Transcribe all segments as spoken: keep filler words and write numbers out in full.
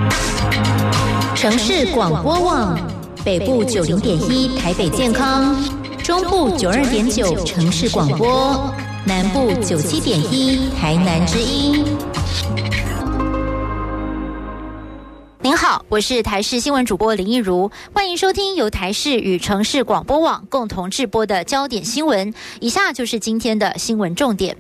城市广播网，北部九零点一台北健康，中部九二点九城市广播，南部九七点一台南之音。您好，我是台视新闻主播林一如，欢迎收听由台视与城市广播网共同制播的焦点新闻。以下就是今天的新闻重点。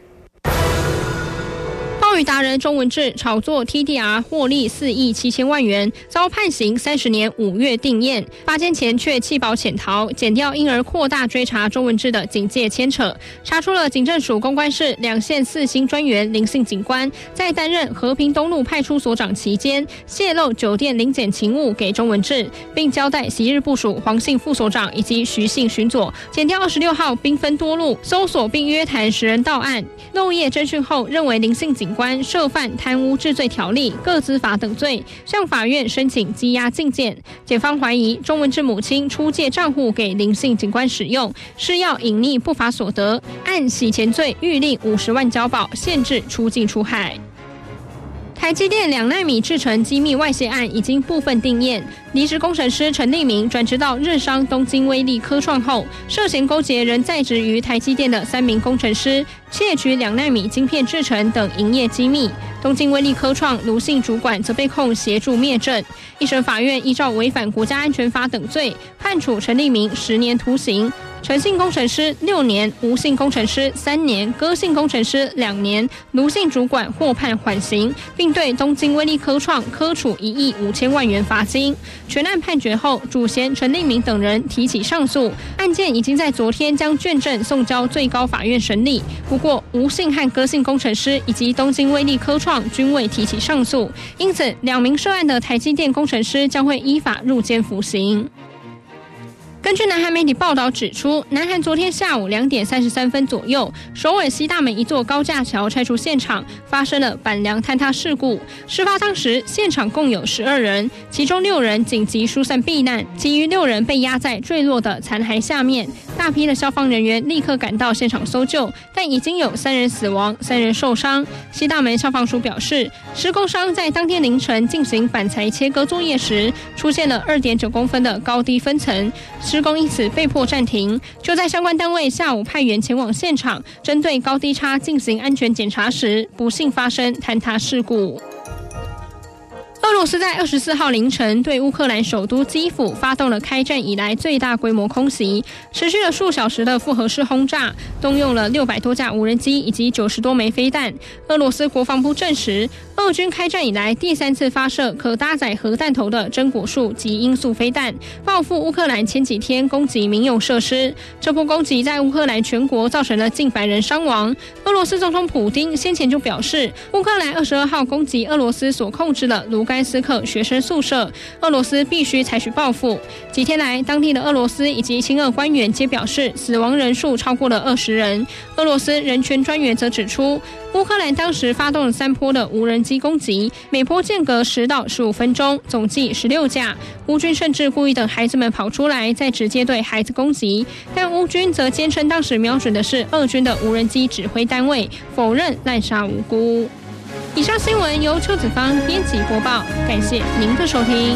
暴雨达人钟文志炒作 T D R 获利四亿七千万元，遭判刑三十年五月定谳，发监前却弃保潜逃，检调因而扩大追查钟文志的警戒牵扯，查出了警政署公关室两线四星专员林姓警官在担任和平东路派出所长期间，泄露酒店临检勤务给钟文志，并交代昔日部属黄姓副所长以及徐姓巡佐。检调二十六号兵分多路搜索并约谈十人到案，漏夜侦讯后认为林姓警官涉犯贪污治罪条例、个资法等罪，向法院申请羁押禁见。检方怀疑钟文志母亲出借账户给林姓警官使用，是要隐匿不法所得，按洗钱罪预令五十万交保，限制出境出海。台积电两奈米制程机密外泄案已经部分定谳，离职工程师陈立明转职到日商东京威力科创后，涉嫌勾结仍在职于台积电的三名工程师，窃取两奈米晶片制程等营业机密。东京威力科创卢姓主管则被控协助灭证。一审法院依照违反国家安全法等罪，判处陈立明十年徒刑。陈姓工程师六年，吴姓工程师三年，戈姓工程师两年，卢姓主管获判缓刑，并对东京威力科创科处一亿五千万元罚金。全案判决后，主嫌陈立明等人提起上诉，案件已经在昨天将卷证送交最高法院审理。不过，吴姓和戈姓工程师以及东京威力科创均未提起上诉，因此两名涉案的台积电工程师将会依法入监服刑。根据南韩媒体报道指出，南韩昨天下午两点三十三分左右，首尔西大门一座高架桥拆除现场发生了板梁坍塌事故。事发当时，现场共有十二人，其中六人紧急疏散避难，其余六人被压在坠落的残骸下面。大批的消防人员立刻赶到现场搜救，但已经有三人死亡，三人受伤。西大门消防署表示，施工商在当天凌晨进行板材切割作业时，出现了二点九公分的高低分层。施工因此被迫暂停，就在相关单位下午派员前往现场，针对高低差进行安全检查时，不幸发生坍塌事故。俄罗斯在二十四号凌晨对乌克兰首都基辅发动了开战以来最大规模空袭，持续了数小时的复合式轰炸，动用了六百多架无人机以及九十多枚飞弹。俄罗斯国防部证实，俄军开战以来第三次发射可搭载核弹头的真果树及音速飞弹，报复乌克兰前几天攻击民用设施。这波攻击在乌克兰全国造成了近百人伤亡。俄罗斯总统普丁先前就表示，乌克兰二十二号攻击俄罗斯所控制的卢甘斯克学生宿舍，俄罗斯必须采取报复。几天来，当地的俄罗斯以及亲俄官员皆表示，死亡人数超过了二十人。俄罗斯人权专员则指出，乌克兰当时发动了三波的无人机攻击，每波间隔十到十五分钟，总计十六架。乌军甚至故意等孩子们跑出来，再直接对孩子攻击。但乌军则坚称当时瞄准的是俄军的无人机指挥单位，否认滥杀无辜。以上新闻由邱子芳编辑播报，感谢您的收听。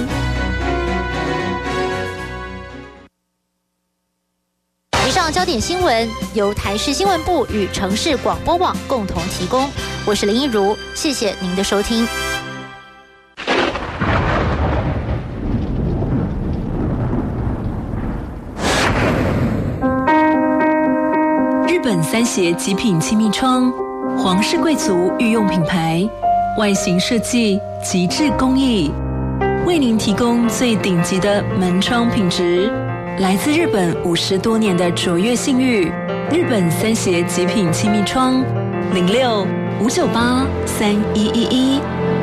以上焦点新闻由台视新闻部与城市广播网共同提供，我是林一如，谢谢您的收听。 日本三协极品气密窗，皇室贵族御用品牌，外形设计极致工艺，为您提供最顶级的门窗品质。来自日本五十多年的卓越信誉，日本三协极品气密窗，零六五九八三一一一。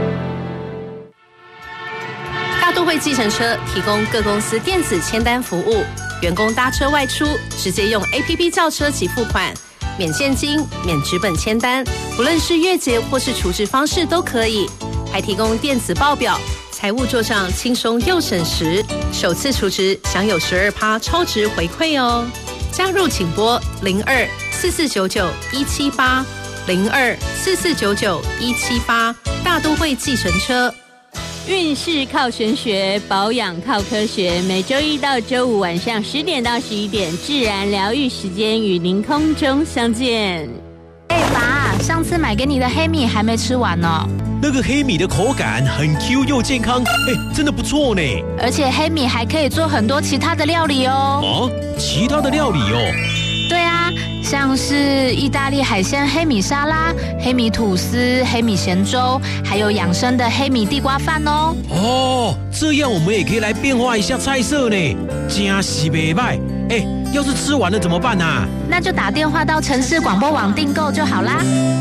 大都会计程车提供各公司电子签单服务，员工搭车外出直接用 A P P 叫车及付款，免现金、免纸本签单，不论是月结或是储值方式都可以，还提供电子报表，财务做账轻松又省时，首次储值享有 百分之十二 超值回馈哦。加入请拨零二四四九九一七八零二四四九九一七八大都会计程车。 运势靠玄学，保养靠科学。每周一到周五晚上十点到十一点，自然疗愈时间与您空中相见。 哎、欸，爸，上次买给你的黑米还没吃完呢。 那个黑米的口感很 Q 又健康，哎，真的不错呢。 而且黑米还可以做很多其他的料理哦。 哦，其他的料理哦？ 对啊，像是意大利海鲜黑米沙拉、黑米吐司、黑米咸粥，还有养生的黑米地瓜饭哦。 哦，这样我们也可以来变化一下菜色呢，真是袂歹。哎，要是吃完了怎么办啊？ 那就打电话到城市广播网订购就好啦。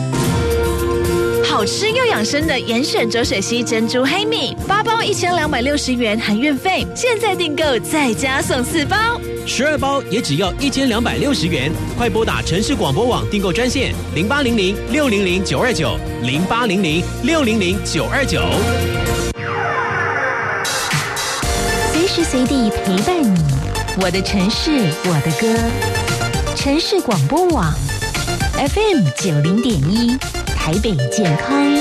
好吃又养生的严选浊水溪珍珠黑米，八包一千两百六十元含运费，现在订购再加送四包， 十二包也只要一千两百六十元。快拨打城市广播网订购专线零八零零六零零九二九零八零零六零零九二九， 随时随地陪伴你，我的城市，我的歌，城市广播网 F M 九零点一。台北健康